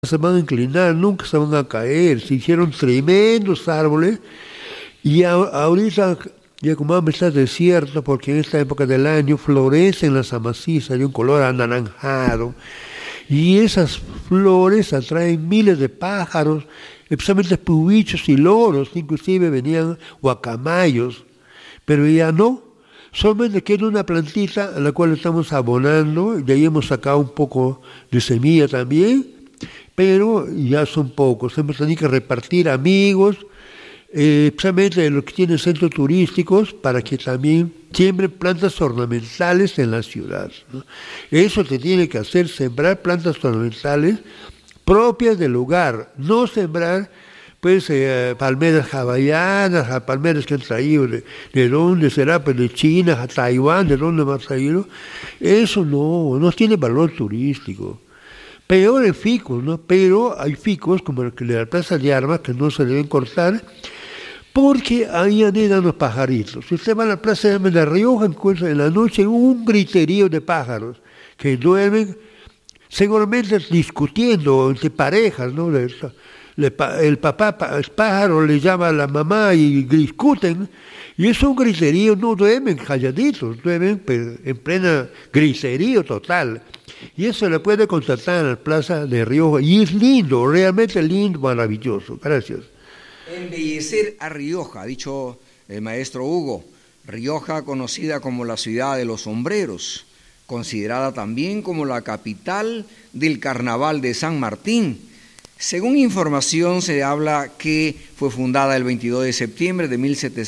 se van a inclinar, nunca se van a caer. Se hicieron tremendos árboles y ahorita ya como está desierto, porque en esta época del año florecen las amacizas de un color anaranjado y esas flores atraen miles de pájaros, especialmente pubichos y loros, inclusive venían guacamayos, pero ya no. Solamente queda una plantita a la cual estamos abonando, y de ahí hemos sacado un poco de semilla también, pero ya son pocos. Hemos tenido que repartir amigos, especialmente los que tienen centros turísticos, para que también siembren plantas ornamentales en la ciudad, ¿no? Eso se tiene que hacer, sembrar plantas ornamentales propias del lugar, no sembrar pues palmeras hawaianas, palmeras que han traído de dónde será, pues de China, a Taiwán, de dónde va a traído. Eso no tiene valor turístico. Peor en ficus, ¿no? Pero hay ficus como el de la Plaza de Armas que no se deben cortar porque ahí anidan los pajaritos. Si usted va a la Plaza de Armas de La Rioja, encuentra en la noche un griterío de pájaros que duermen seguramente discutiendo entre parejas, ¿no? El pájaro le llama a la mamá y discuten, y es un griterío, no duermen calladitos, duermen en plena griterío total. Y eso le puede constatar en la Plaza de Rioja, y es lindo, realmente lindo, maravilloso. Gracias. Embellecer a Rioja, ha dicho el maestro Hugo. Rioja, conocida como la ciudad de los sombreros, considerada también como la capital del Carnaval de San Martín. Según información, se habla que fue fundada el 22 de septiembre de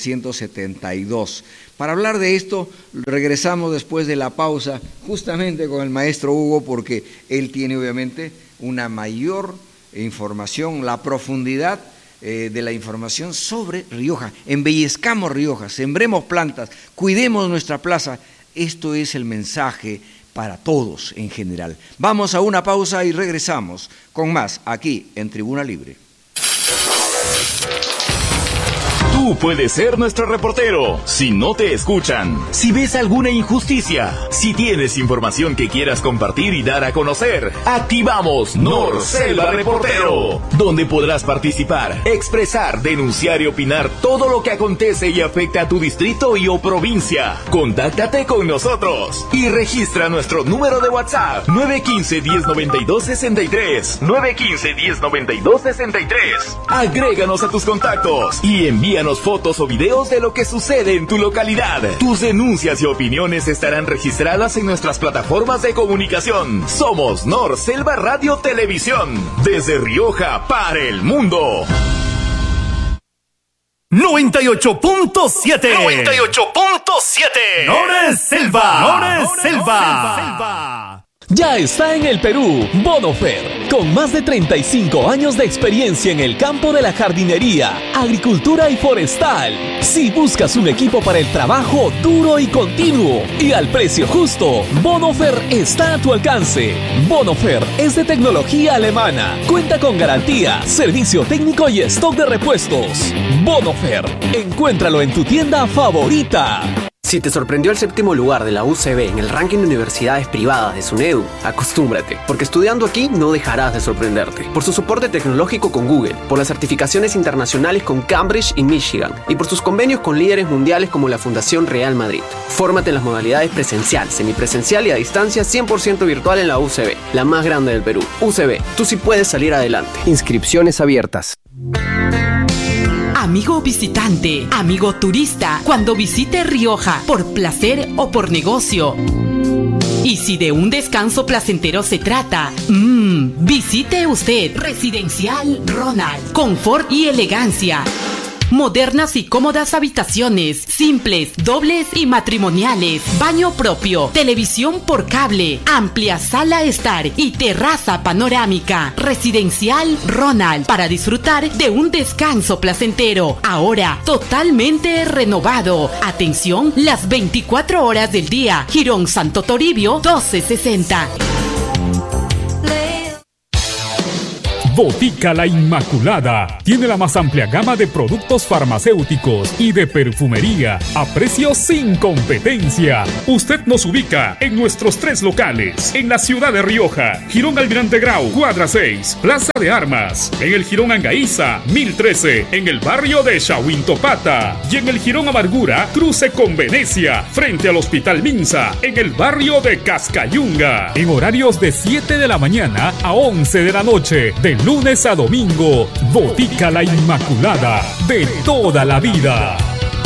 1772. Para hablar de esto, regresamos después de la pausa, justamente con el maestro Hugo, porque él tiene obviamente una mayor información, la profundidad de la información sobre Rioja. Embellezcamos Rioja, sembremos plantas, cuidemos nuestra plaza. Esto es el mensaje para todos en general. Vamos a una pausa y regresamos con más aquí en Tribuna Libre. Tú puedes ser nuestro reportero si no te escuchan, si ves alguna injusticia, si tienes información que quieras compartir y dar a conocer. Activamos Norselva Reportero, donde podrás participar, expresar, denunciar y opinar todo lo que acontece y afecta a tu distrito y o provincia. Contáctate con nosotros y registra nuestro número de WhatsApp 915-1092-63, 915-1092-63. Agréganos a tus contactos y envíanos fotos o videos de lo que sucede en tu localidad. Tus denuncias y opiniones estarán registradas en nuestras plataformas de comunicación. Somos Norselva Radio Televisión, desde Rioja para el mundo. 98.7 Norselva. Ya está en el Perú, Bonofer, con más de 35 años de experiencia en el campo de la jardinería, agricultura y forestal. Si buscas un equipo para el trabajo duro y continuo y al precio justo, Bonofer está a tu alcance. Bonofer es de tecnología alemana, cuenta con garantía, servicio técnico y stock de repuestos. Bonofer, encuéntralo en tu tienda favorita. Si te sorprendió el 7º lugar de la UCB en el ranking de universidades privadas de SUNEDU, acostúmbrate, porque estudiando aquí no dejarás de sorprenderte. Por su soporte tecnológico con Google, por las certificaciones internacionales con Cambridge y Michigan, y por sus convenios con líderes mundiales como la Fundación Real Madrid. Fórmate en las modalidades presencial, semipresencial y a distancia 100% virtual en la UCB, la más grande del Perú. UCB, tú sí puedes salir adelante. Inscripciones abiertas. Amigo visitante, amigo turista, cuando visite Rioja, por placer o por negocio. Y si de un descanso placentero se trata, visite usted Residencial Ronald. Confort y elegancia. Modernas y cómodas habitaciones, simples, dobles y matrimoniales, baño propio, televisión por cable, amplia sala estar y terraza panorámica. Residencial Ronald, para disfrutar de un descanso placentero, ahora totalmente renovado. Atención, las 24 horas del día. Jirón Santo Toribio 1260. Botica La Inmaculada tiene la más amplia gama de productos farmacéuticos y de perfumería a precios sin competencia. Usted nos ubica en nuestros 3 locales, en la ciudad de Rioja, Jirón Almirante Grau, cuadra 6, Plaza de Armas, en el Jirón Angaiza, 1013, en el barrio de Chahuintopata, y en el Jirón Amargura, cruce con Venecia, frente al Hospital Minsa, en el barrio de Cascayunga, en horarios de 7 de la mañana a 11 de la noche, de lunes a domingo. Botica La Inmaculada, de toda la vida.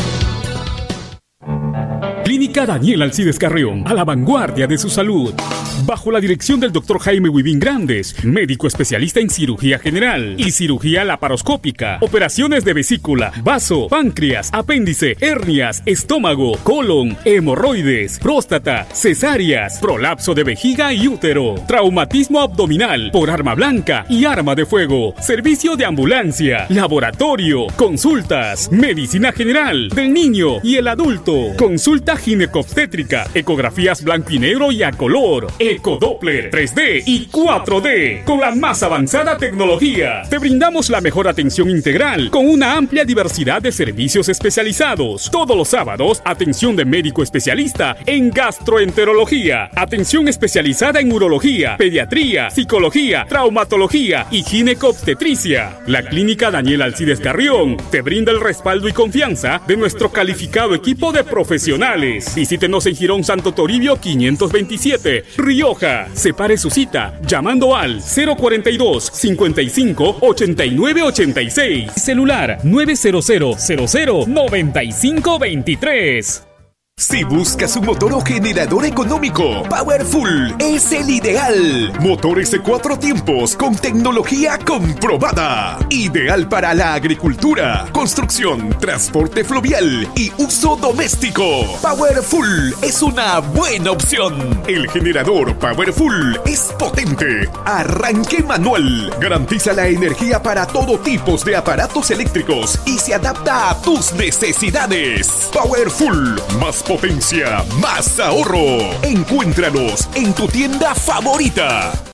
Clínica Daniel Alcides Carrión, a la vanguardia de su salud. Bajo la dirección del Dr. Jaime Huivín Grandes, médico especialista en cirugía general y cirugía laparoscópica, operaciones de vesícula, vaso, páncreas, apéndice, hernias, estómago, colon, hemorroides, próstata, cesáreas, prolapso de vejiga y útero, traumatismo abdominal por arma blanca y arma de fuego, servicio de ambulancia, laboratorio, consultas, medicina general del niño y el adulto, consulta ginecobstétrica, ecografías blanco y negro y a color, Ecodoppler 3D y 4D con la más avanzada tecnología. Te brindamos la mejor atención integral con una amplia diversidad de servicios especializados. Todos los sábados, atención de médico especialista en gastroenterología, atención especializada en urología, pediatría, psicología, traumatología y ginecobstetricia. La Clínica Daniel Alcides Carrión te brinda el respaldo y confianza de nuestro calificado equipo de profesionales. Visítenos en Jirón Santo Toribio 527, Rioja. Separe su cita llamando al 042 55 89 86. Celular 900 00 95 23. Si buscas un motor o generador económico, Powerful es el ideal. Motores de 4 tiempos con tecnología comprobada. Ideal para la agricultura, construcción, transporte fluvial y uso doméstico. Powerful es una buena opción. El generador Powerful es potente. Arranque manual. Garantiza la energía para todo tipo de aparatos eléctricos y se adapta a tus necesidades. Powerful, más potencia, más ahorro. Encuéntranos en tu tienda favorita.